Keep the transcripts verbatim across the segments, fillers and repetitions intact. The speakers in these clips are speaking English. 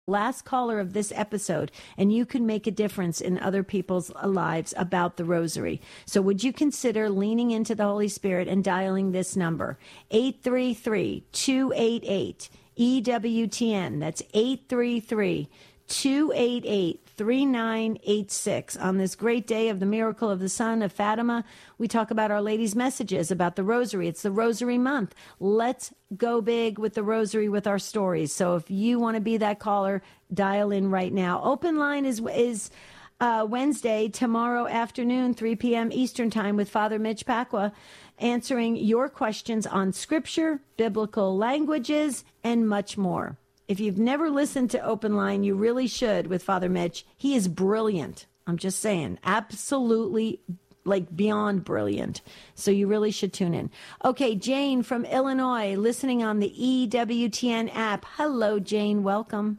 last caller of this episode, and you can make a difference in other people's lives about the rosary. So would you consider leaning into the Holy Spirit and dialing this number, eight three three, two eight eight, E W T N. That's eight three three, two eight eight, three nine eight six. On this great day of the miracle of the Son of Fatima, we talk about Our Lady's messages about the rosary. It's the Rosary Month. Let's go big with the rosary with our stories. So if you want to be that caller, dial in right now. Open line is is uh, Wednesday, tomorrow afternoon, three p.m. Eastern Time, with Father Mitch Pacwa, answering your questions on Scripture, biblical languages, and much more. If you've never listened to Open Line, you really should with Father Mitch. He is brilliant. I'm just saying, absolutely, like beyond brilliant. So you really should tune in. Okay, Jane from Illinois, listening on the E W T N app. Hello, Jane. Welcome.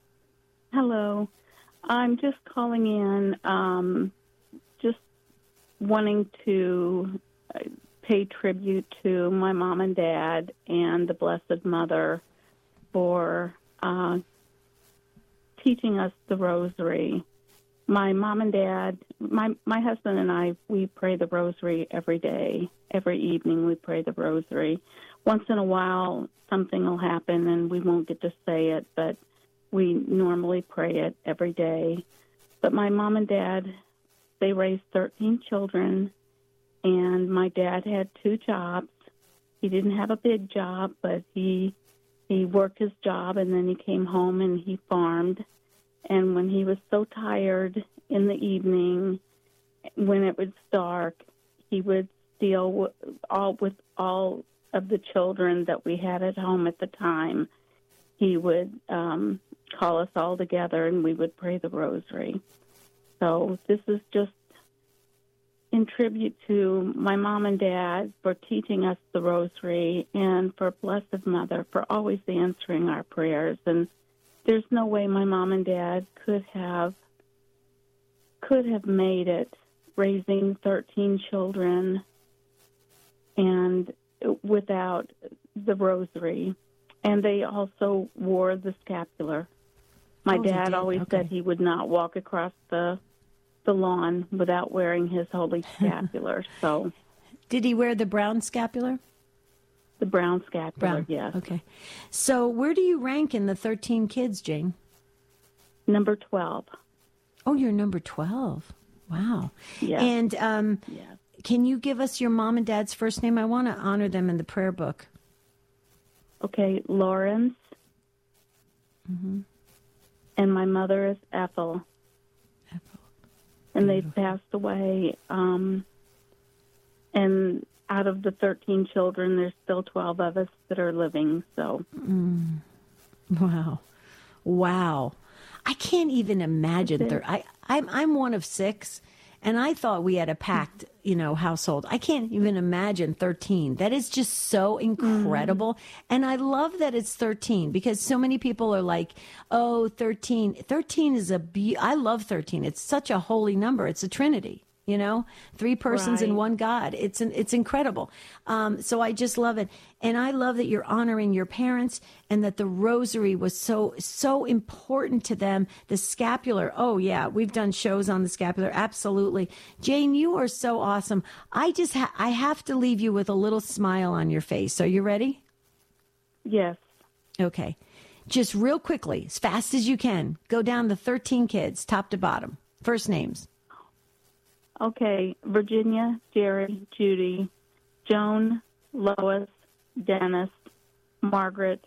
Hello. I'm just calling in, um, just wanting to pay tribute to my mom and dad and the Blessed Mother for uh, teaching us the rosary. My mom and dad, my my husband and I, we pray the rosary every day. Every evening we pray the rosary. Once in a while something will happen and we won't get to say it, but we normally pray it every day. But my mom and dad, they raised thirteen children, and my dad had two jobs. He didn't have a big job, but he He worked his job, and then he came home and he farmed. And when he was so tired in the evening, when it was dark, he would steal all with all of the children that we had at home at the time. He would um, call us all together, and we would pray the rosary. So this is just in tribute to my mom and dad for teaching us the rosary, and for Blessed Mother for always answering our prayers. And there's no way my mom and dad could have could have made it raising thirteen children and without the rosary. And they also wore the scapular. My oh, dad always okay. said he would not walk across the the lawn without wearing his holy scapular. So, did he wear the brown scapular? The brown scapular, brown. Yes. Okay. So, where do you rank in the thirteen kids, Jane? Number twelve. Oh, you're number twelve. Wow. Yeah. And um, yes. Can you give us your mom and dad's first name? I want to honor them in the prayer book. Okay, Lawrence. Mm-hmm. And my mother is Ethel. And they've passed away. Um, and out of the thirteen children, there's still twelve of us that are living. So, mm. Wow, wow! I can't even imagine. Thir- I, I'm I'm one of six, and I thought we had a packed, you know, household. I can't even imagine thirteen. That is just so incredible. Mm. And I love that it's thirteen, because so many people are like, oh, thirteen. thirteen is a, be- I love thirteen. It's such a holy number. It's a Trinity, you know, three persons right. in one God. It's an, it's incredible. Um, so I just love it. And I love that you're honoring your parents, and that the rosary was so, so important to them. The scapular. Oh yeah. We've done shows on the scapular. Absolutely. Jane, you are so awesome. I just, ha- I have to leave you with a little smile on your face. Are you ready? Yes. Okay. Just real quickly, as fast as you can, go down the thirteen kids, top to bottom. First names. Okay. Virginia, Jerry, Judy, Joan, Lois, Dennis, Margaret,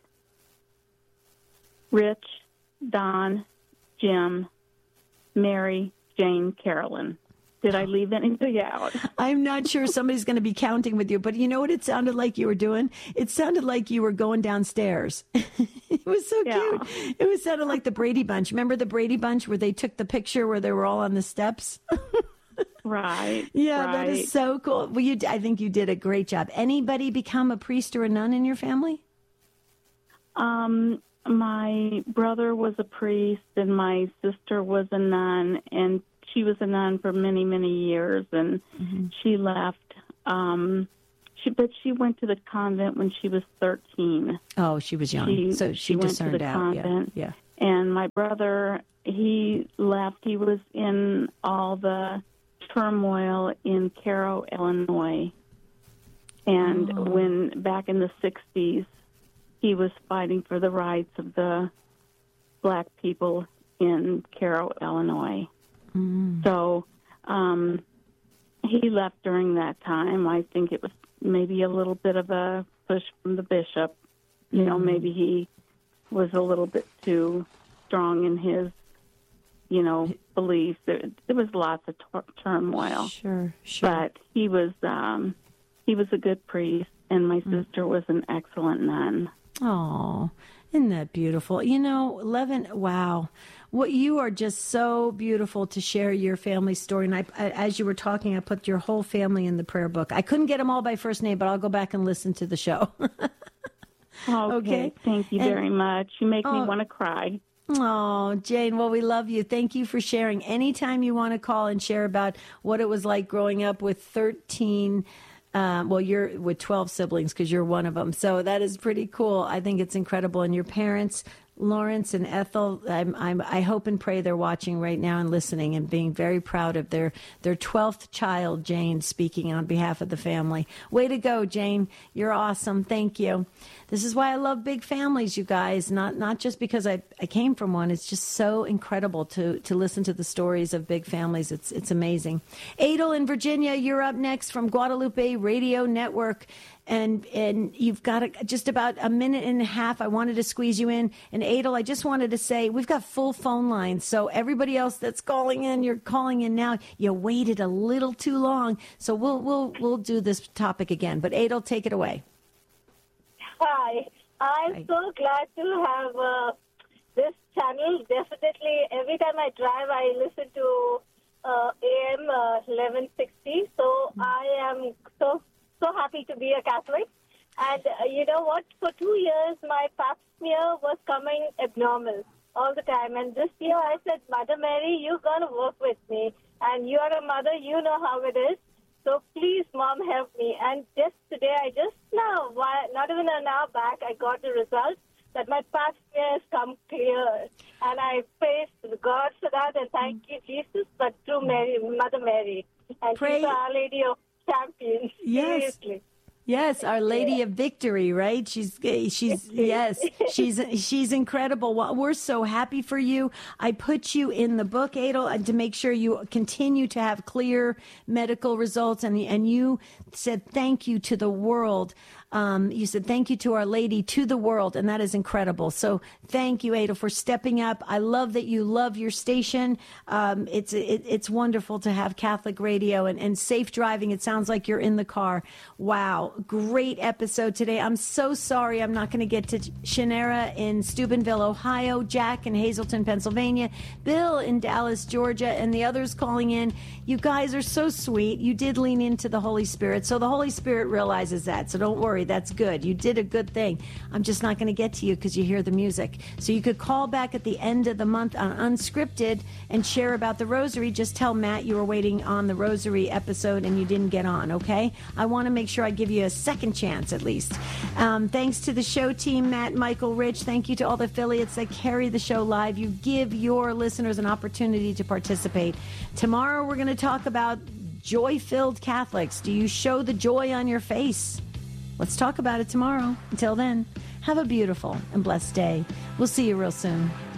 Rich, Don, Jim, Mary, Jane, Carolyn. Did I leave anybody out? I'm not sure somebody's going to be counting with you, but you know what it sounded like you were doing? It sounded like you were going downstairs. It was so yeah. cute. It was sounded like the Brady Bunch. Remember the Brady Bunch where they took the picture where they were all on the steps? Right. Yeah, right. that is so cool. Well, you, I think you did a great job. Anybody become a priest or a nun in your family? Um, my brother was a priest, and my sister was a nun, and she was a nun for many, many years, and mm-hmm. she left. Um, she, but she went to the convent when she was thirteen. Oh, she was young, she, so she, she went discerned to the out. Convent, yeah, yeah. And my brother, he left. He was in all the turmoil in Cairo, Illinois. And Oh. when back in the sixties, he was fighting for the rights of the black people in Cairo, Illinois. Mm. So um, he left during that time. I think it was maybe a little bit of a push from the bishop. You know, maybe he was a little bit too strong in his, you know, beliefs. There, there was lots of tor- turmoil. Sure, sure. But he was um, he was a good priest, and my sister was an excellent nun. Oh, isn't that beautiful? You know, Levin, wow. What you are just so beautiful to share your family story. And I, I, as you were talking, I put your whole family in the prayer book. I couldn't get them all by first name, but I'll go back and listen to the show. Okay. Okay. Thank you And- very much. You make me Oh. want to cry. Oh, Jane, well, we love you. Thank you for sharing. Anytime you want to call and share about what it was like growing up with thirteen, uh, well, you're with twelve siblings because you're one of them. So that is pretty cool. I think it's incredible. And your parents, Lawrence and Ethel, I'm, I'm, I hope and pray they're watching right now and listening and being very proud of their, their twelfth child, Jane, speaking on behalf of the family. Way to go, Jane. You're awesome. Thank you. This is why I love big families, you guys, not not just because I, I came from one. It's just so incredible to, to listen to the stories of big families. It's it's amazing. Adel in Virginia, you're up next from Guadalupe Radio Network. And and you've got a, just about a minute and a half. I wanted to squeeze you in. And Adel, I just wanted to say we've got full phone lines. So everybody else that's calling in, you're calling in now. You waited a little too long. So we'll we'll we'll do this topic again. But Adel, take it away. Hi. I'm Hi. so glad to have uh, this channel. Definitely, every time I drive, I listen to uh, A M uh, eleven sixty. So I am so, so happy to be a Catholic. And uh, you know what? For two years, my pap smear was coming abnormal all the time. And this year, I said, Mother Mary, you're going to work with me. And you are a mother. You know how it is. So please, Mom, help me. And just today, I just now, why- not even an hour back, I got the result that my pap smear has come clear. And I praise God for that and thank you, Jesus, but through Mary, Mother Mary. And Pray- she's Our Lady of Champions. Yes. Seriously. Yes, Our Lady of Victory, right? She's she's yes, she's she's incredible. Well, we're so happy for you. I put you in the book, Adel, and to make sure you continue to have clear medical results, and and you said thank you to the world. Um, you said thank you to Our Lady, to the world, and that is incredible. So thank you, Adel, for stepping up. I love that you love your station. Um, it's it, it's wonderful to have Catholic radio and, and safe driving. It sounds like you're in the car. Wow, great episode today. I'm so sorry I'm not going to get to Shanera in Steubenville, Ohio, Jack in Hazleton, Pennsylvania, Bill in Dallas, Georgia, and the others calling in. You guys are so sweet. You did lean into the Holy Spirit, so the Holy Spirit realizes that. So don't worry. That's good. You did a good thing. I'm just not going to get to you because you hear the music. So you could call back at the end of the month on Unscripted and share about the Rosary. Just tell Matt you were waiting on the Rosary episode and you didn't get on, okay? I want to make sure I give you a second chance at least. Um, thanks to the show team, Matt, Michael, Rich. Thank you to all the affiliates that carry the show live. You give your listeners an opportunity to participate. Tomorrow we're going to talk about joy-filled Catholics. Do you show the joy on your face? Let's talk about it tomorrow. Until then, have a beautiful and blessed day. We'll see you real soon.